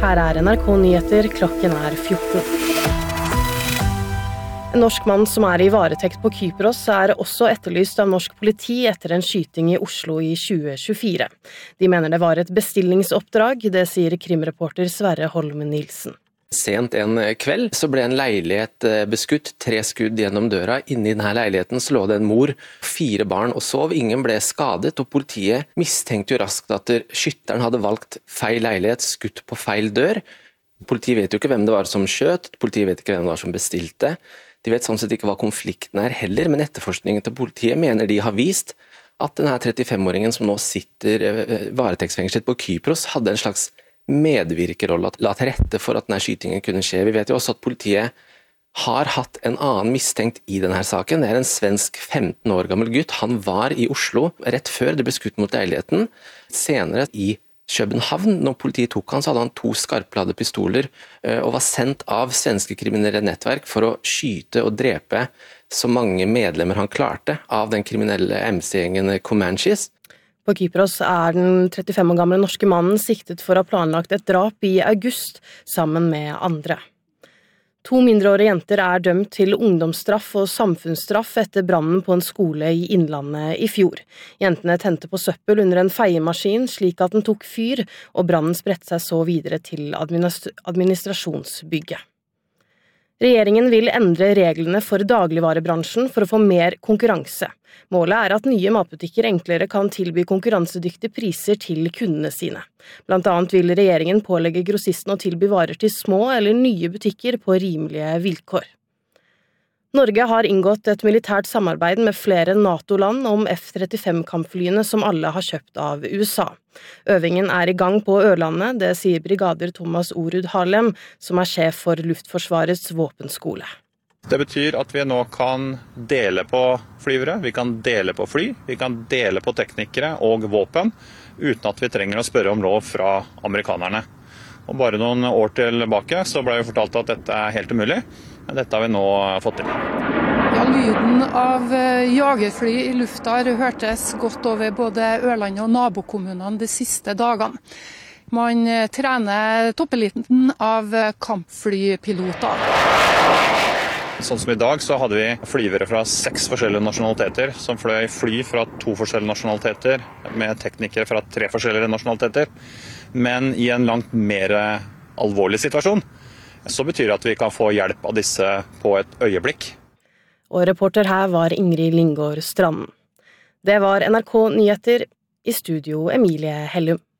Her NRK Nyheter, klokken 14. En norsk mann som i varetekt på Kypros også etterlyst av norsk politi etter en skyting i Oslo i 2024. De mener det var et bestillingsoppdrag, det sier krimreporter Sverre Holmen Nilsen. Sent en kveld så ble en leilighet beskutt, 3 skudd gjennom døra. Inne i denne leiligheten så lå det en mor, 4 barn og sov. Ingen ble skadet, og politiet mistenkte jo raskt at skytteren hadde valgt feil leilighet, skutt på feil dør. Politiet vet jo ikke hvem det var som skjøt, politiet vet ikke hvem det var som bestilte. De vet sånn sett ikke hva konflikten heller, men etterforskningen til politiet mener de har vist at denne 35-åringen som nå sitter varetektsfengslet på Kypros hadde en slags medvirkerrolle, la til rette for at denne skytingen kunne skje. Vi vet jo også at politiet har hatt en annen mistenkt i denne saken. Det en svensk 15 år gammel gutt. Han var i Oslo rett før det ble skutt mot leiligheten. Senere i København, når politiet tok han, så hadde han 2 skarpladde pistoler og var sendt av svenske kriminelle nettverk for å skyte og drepe så mange medlemmer han klarte av den kriminelle MC-gjengen Comanches. På Kypros den 35 år gamle norske mannen siktet for å ha planlagt et drap i august sammen med andre. 2 mindreårige jenter dømt til ungdomsstraff og samfunnsstraff etter brannen på en skole i Innlandet i fjor. Jentene tente på søppel under en feiemaskin slik at den tok fyr, og brannen spredte seg så videre til administrasjonsbygget. Regjeringen vil endre reglene for dagligvarebransjen for å få mer konkurranse. Målet at nye matbutikker enklere kan tilby konkurransedyktige priser til kundene sine. Blant annet vil regjeringen pålegge grossisten å tilby varer til små eller nye butikker på rimelige vilkår. Norge har inngått et militært samarbeid med flere NATO-land om F-35-kampflyene som alle har kjøpt av USA. Øvingen i gang på Ørlandet, det sier brigader Thomas Orud Harlem, som sjef for Luftforsvarets våpenskole. Det betyr at vi nå kan dele på flyvere, vi kan dele på fly, vi kan dele på teknikere og våpen, uten at vi trenger å spørre om lov fra amerikanerne. Og bare noen år tilbake så ble vi fortalt at dette helt umulig, men dette har vi nå fått til. Ja, lyden av jagerfly i lufta hørtes godt over både Ørland og nabokommunene de siste dagene. Man trener toppeliten av kampflypiloter. Sånn som i dag så hadde vi flyvere fra 6 forskjellige nasjonaliteter som fløy fly fra 2 forskjellige nasjonaliteter med teknikere fra 3 forskjellige nasjonaliteter. Men i en langt mer alvorlig situasjon så betyr det at vi kan få hjelp av disse på et øyeblikk. Og reporter her var Ingrid Lingård Stranden. Det var NRK Nyheter, i studio Emilie Hellum.